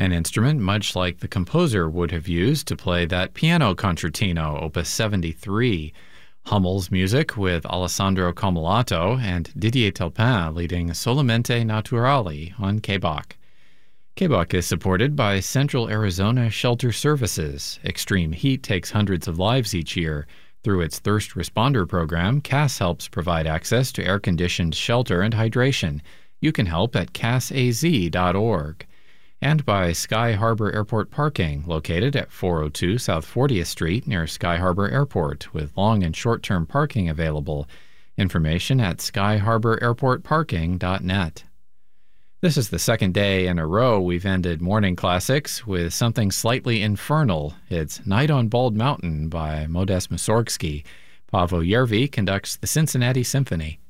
an instrument much like the composer would have used to play that piano concertino, Opus 73. Hummel's music with Alessandro Comolato and Didier Telpin leading Solamente Naturali on KBOC. KBOC is supported by Central Arizona Shelter Services. Extreme heat takes hundreds of lives each year. Through its Thirst Responder program, CAS helps provide access to air-conditioned shelter and hydration. You can help at casaz.org. And by Sky Harbor Airport Parking, located at 402 South 40th Street near Sky Harbor Airport, with long and short-term parking available. Information at skyharbor-airport-parking.net. This is the second day in a row we've ended morning classics with something slightly infernal. It's Night on Bald Mountain by Modest Mussorgsky. Paavo Järvi conducts the Cincinnati Symphony.